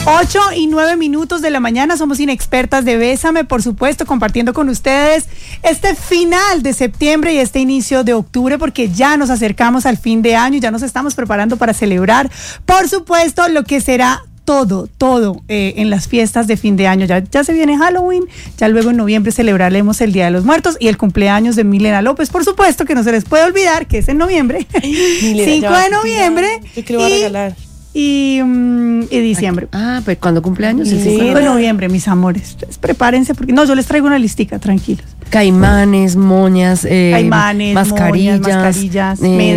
8:09 de la mañana, somos Inexpertas de Bésame, por supuesto, compartiendo con ustedes este final de septiembre y este inicio de octubre, porque ya nos acercamos al fin de año, ya nos estamos preparando para celebrar, por supuesto, lo que será todo en las fiestas de fin de año. Ya se viene Halloween, ya luego en noviembre celebraremos el Día de los Muertos y el cumpleaños de Milena López, por supuesto, que no se les puede olvidar, que es en noviembre, 5 de noviembre. ¿Qué le voy a regalar? Y diciembre. Pues cuando cumpleaños, el 5 de noviembre, mis amores. Entonces, prepárense, porque no, yo les traigo una listica, tranquilos. Caimanes, moñas, Caimanes, mascarillas, moñas, mascarillas,